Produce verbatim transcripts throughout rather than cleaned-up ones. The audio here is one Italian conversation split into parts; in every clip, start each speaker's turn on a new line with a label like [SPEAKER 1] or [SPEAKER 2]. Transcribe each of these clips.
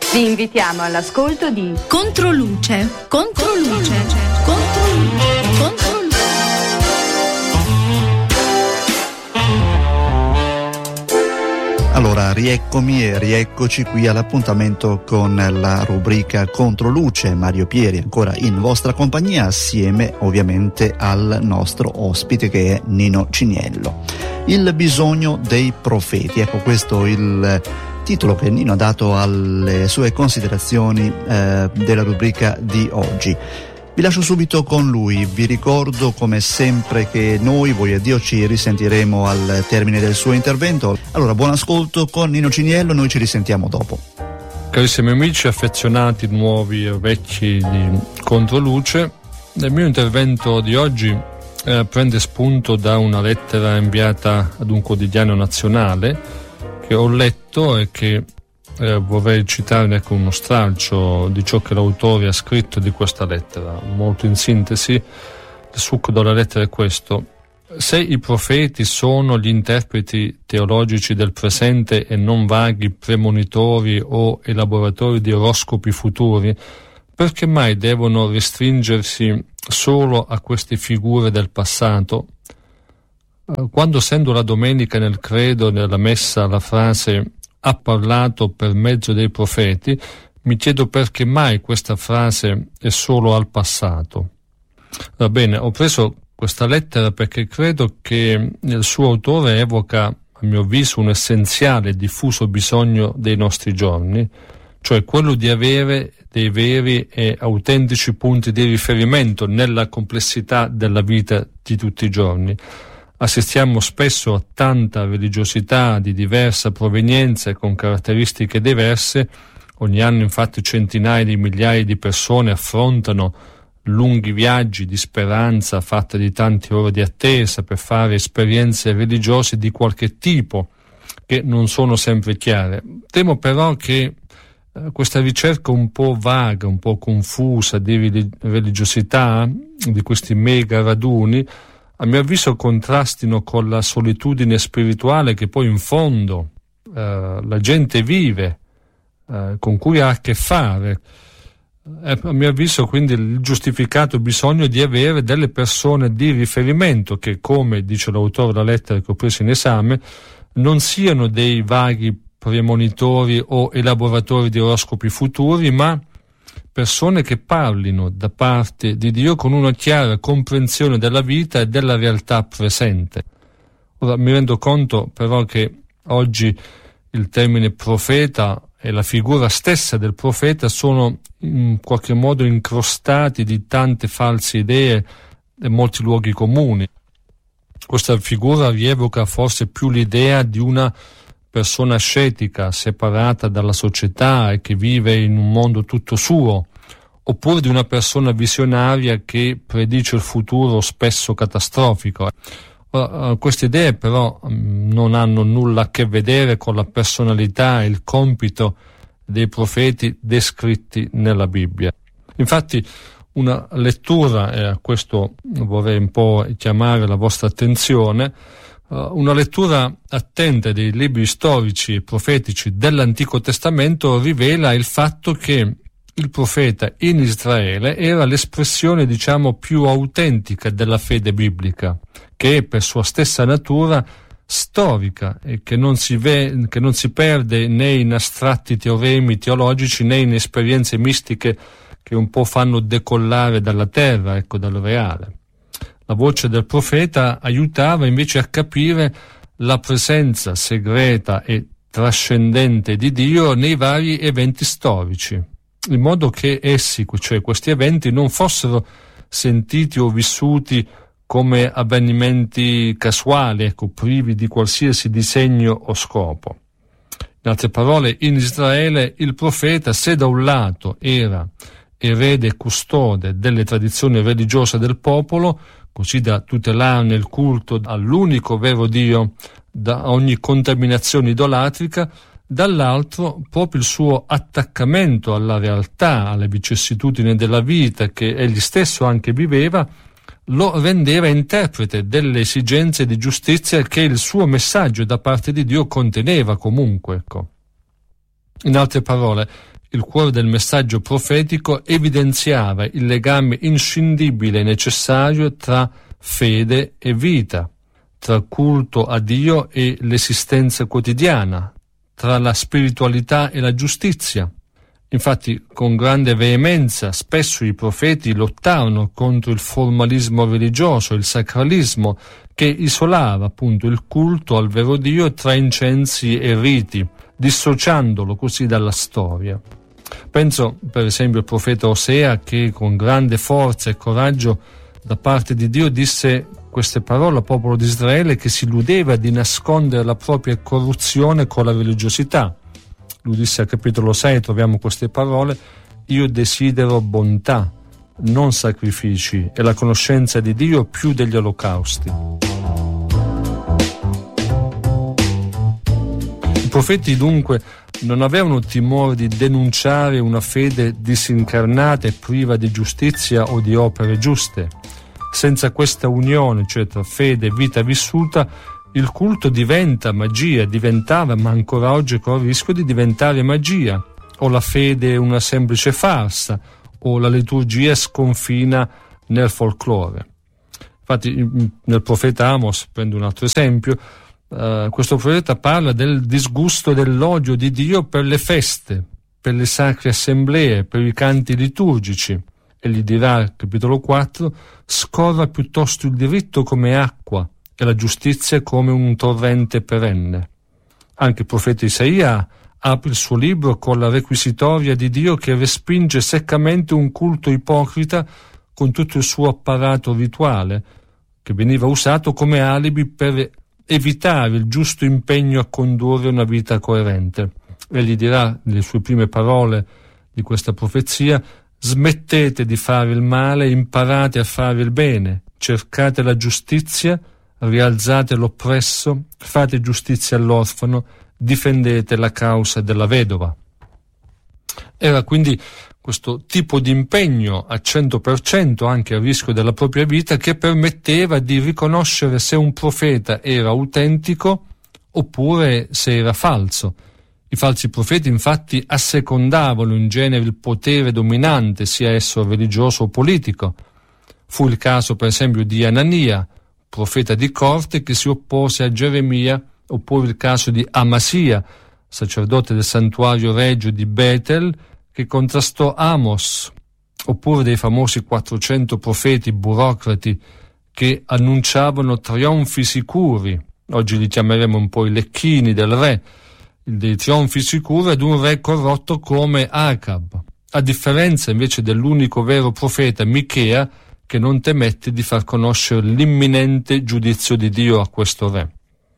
[SPEAKER 1] Vi invitiamo all'ascolto di
[SPEAKER 2] Controluce, Controluce, Controluce, Controluce.
[SPEAKER 3] Allora, rieccomi e rieccoci qui all'appuntamento con la rubrica Controluce. Mario Pieri ancora in vostra compagnia, assieme ovviamente al nostro ospite che è Nino Ciniello. Il bisogno dei profeti, ecco questo il titolo che Nino ha dato alle sue considerazioni eh, della rubrica di oggi. Vi lascio subito con lui, vi ricordo come sempre che noi, voi e Dio, ci risentiremo al termine del suo intervento. Allora, buon ascolto con Nino Ciniello, noi ci risentiamo dopo.
[SPEAKER 4] Carissimi amici, affezionati nuovi e vecchi di Controluce, nel mio intervento di oggi eh, prende spunto da una lettera inviata ad un quotidiano nazionale che ho letto e che Eh, vorrei citarne con uno stralcio di ciò che l'autore ha scritto di questa lettera. Molto in sintesi, il succo della lettera è questo: se i profeti sono gli interpreti teologici del presente e non vaghi premonitori o elaboratori di oroscopi futuri, perché mai devono restringersi solo a queste figure del passato? Eh, quando sento la domenica nel credo, nella messa, la frase ha parlato per mezzo dei profeti, mi chiedo perché mai questa frase è solo al passato. Va bene, ho preso questa lettera perché credo che il suo autore evoca, a mio avviso, un essenziale e diffuso bisogno dei nostri giorni, cioè quello di avere dei veri e autentici punti di riferimento nella complessità della vita di tutti i giorni. Assistiamo spesso a tanta religiosità di diversa provenienza e con caratteristiche diverse. Ogni anno infatti centinaia di migliaia di persone affrontano lunghi viaggi di speranza fatte di tante ore di attesa per fare esperienze religiose di qualche tipo che non sono sempre chiare. Temo però che eh, questa ricerca un po' vaga, un po' confusa di religiosità, di questi mega raduni, a mio avviso contrastino con la solitudine spirituale che poi in fondo eh, la gente vive, eh, con cui ha a che fare. Eh, a mio avviso quindi il giustificato bisogno di avere delle persone di riferimento che, come dice l'autore della lettera che ho preso in esame, non siano dei vaghi premonitori o elaboratori di oroscopi futuri, ma persone che parlino da parte di Dio con una chiara comprensione della vita e della realtà presente. Ora mi rendo conto però che oggi il termine profeta e la figura stessa del profeta sono in qualche modo incrostati di tante false idee e molti luoghi comuni. Questa figura rievoca forse più l'idea di una persona ascetica, separata dalla società e che vive in un mondo tutto suo, oppure di una persona visionaria che predice il futuro spesso catastrofico. Ora, queste idee però non hanno nulla a che vedere con la personalità e il compito dei profeti descritti nella Bibbia. Infatti una lettura, e a questo vorrei un po' chiamare la vostra attenzione, una lettura attenta dei libri storici e profetici dell'Antico Testamento rivela il fatto che il profeta in Israele era l'espressione, diciamo, più autentica della fede biblica, che è per sua stessa natura storica e che non si, ve- che non si perde né in astratti teoremi teologici né in esperienze mistiche che un po' fanno decollare dalla terra, ecco, dal reale. La voce del profeta aiutava invece a capire la presenza segreta e trascendente di Dio nei vari eventi storici, in modo che essi, cioè questi eventi, non fossero sentiti o vissuti come avvenimenti casuali, ecco, privi di qualsiasi disegno o scopo. In altre parole, in Israele il profeta, se da un lato era erede e custode delle tradizioni religiose del popolo, così da tutelarne il culto all'unico vero Dio da ogni contaminazione idolatrica, dall'altro proprio il suo attaccamento alla realtà, alle vicissitudini della vita che egli stesso anche viveva, lo rendeva interprete delle esigenze di giustizia che il suo messaggio da parte di Dio conteneva comunque. Ecco. In altre parole, il cuore del messaggio profetico evidenziava il legame inscindibile e necessario tra fede e vita, tra culto a Dio e l'esistenza quotidiana, tra la spiritualità e la giustizia. Infatti, con grande veemenza, spesso i profeti lottarono contro il formalismo religioso, il sacralismo, che isolava appunto il culto al vero Dio tra incensi e riti, dissociandolo così dalla storia. Penso per esempio al profeta Osea, che con grande forza e coraggio da parte di Dio disse queste parole al popolo di Israele, che si illudeva di nascondere la propria corruzione con la religiosità. Lui disse al capitolo sei, troviamo queste parole: io desidero bontà, non sacrifici, e la conoscenza di Dio più degli olocausti. I profeti dunque non avevano timore di denunciare una fede disincarnata e priva di giustizia o di opere giuste. Senza questa unione, cioè tra fede e vita vissuta, il culto diventa magia, diventava, ma ancora oggi corre il rischio di diventare magia, o la fede è una semplice farsa, o la liturgia sconfina nel folklore. Infatti nel profeta Amos, prendo un altro esempio, Uh, questo profeta parla del disgusto, dell'odio di Dio per le feste, per le sacre assemblee, per i canti liturgici, e gli dirà, capitolo quattro, scorra piuttosto il diritto come acqua e la giustizia come un torrente perenne. Anche il profeta Isaia apre il suo libro con la requisitoria di Dio che respinge seccamente un culto ipocrita con tutto il suo apparato rituale, che veniva usato come alibi per evitare il giusto impegno a condurre una vita coerente. E gli dirà nelle sue prime parole di questa profezia: smettete di fare il male, imparate a fare il bene, cercate la giustizia, rialzate l'oppresso, fate giustizia all'orfano, difendete la causa della vedova. Era quindi questo tipo di impegno a cento per cento, anche a rischio della propria vita, che permetteva di riconoscere se un profeta era autentico oppure se era falso. I falsi profeti infatti assecondavano in genere il potere dominante, sia esso religioso o politico. Fu il caso per esempio di Anania, profeta di corte, che si oppose a Geremia, oppure il caso di Amasia, sacerdote del santuario regio di Betel, che contrastò Amos, oppure dei famosi quattrocento profeti burocrati che annunciavano trionfi sicuri. Oggi li chiameremo un po' i lecchini del re, dei trionfi sicuri ad un re corrotto come Acab, a differenza invece dell'unico vero profeta Michea, che non temette di far conoscere l'imminente giudizio di Dio a questo re.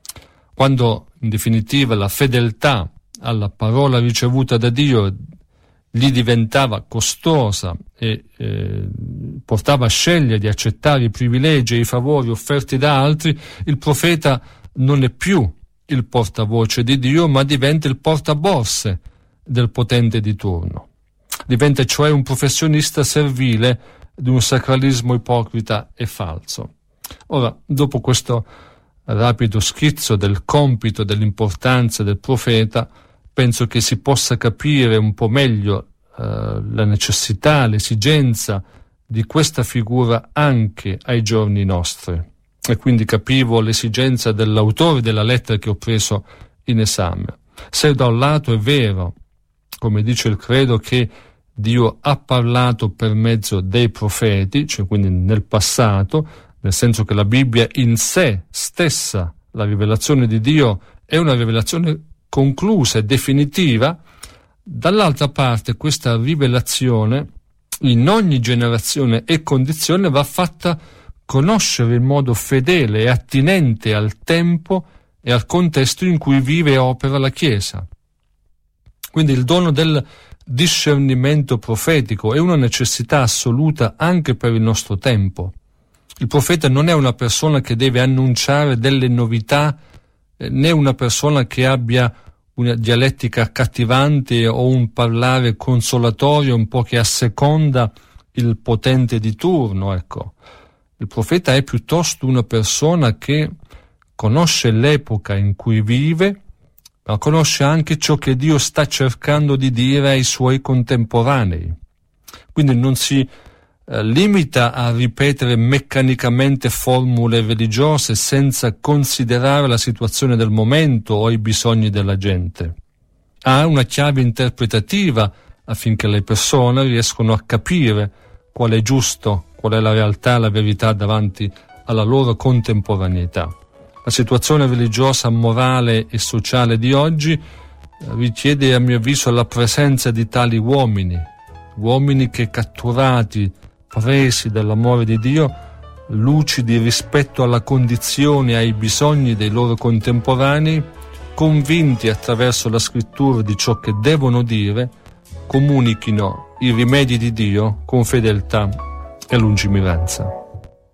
[SPEAKER 4] Quando in definitiva la fedeltà alla parola ricevuta da Dio gli diventava costosa e eh, portava a scegliere di accettare i privilegi e i favori offerti da altri, il profeta non è più il portavoce di Dio, ma diventa il portaborse del potente di turno. Diventa cioè un professionista servile di un sacralismo ipocrita e falso. Ora, dopo questo rapido schizzo del compito, dell'importanza del profeta, penso che si possa capire un po' meglio eh, la necessità, l'esigenza di questa figura anche ai giorni nostri. E quindi capivo l'esigenza dell'autore della lettera che ho preso in esame. Se da un lato è vero, come dice il credo, che Dio ha parlato per mezzo dei profeti, cioè quindi nel passato, nel senso che la Bibbia in sé stessa, la rivelazione di Dio, è una rivelazione conclusa e definitiva, dall'altra parte questa rivelazione in ogni generazione e condizione va fatta conoscere in modo fedele e attinente al tempo e al contesto in cui vive e opera la Chiesa. Quindi il dono del discernimento profetico è una necessità assoluta anche per il nostro tempo. Il profeta non è una persona che deve annunciare delle novità, né una persona che abbia una dialettica accattivante o un parlare consolatorio un po' che asseconda il potente di turno, ecco. Il profeta è piuttosto una persona che conosce l'epoca in cui vive, ma conosce anche ciò che Dio sta cercando di dire ai suoi contemporanei. Quindi non si eh, limita a ripetere meccanicamente formule religiose senza considerare la situazione del momento o i bisogni della gente. Ha una chiave interpretativa affinché le persone riescano a capire qual è giusto, qual è la realtà, la verità davanti alla loro contemporaneità. La situazione religiosa, morale e sociale di oggi richiede, a mio avviso, la presenza di tali uomini, uomini che, catturati, presi dall'amore di Dio, lucidi rispetto alla condizione e ai bisogni dei loro contemporanei, convinti attraverso la scrittura di ciò che devono dire, comunichino i rimedi di Dio con fedeltà e lungimiranza.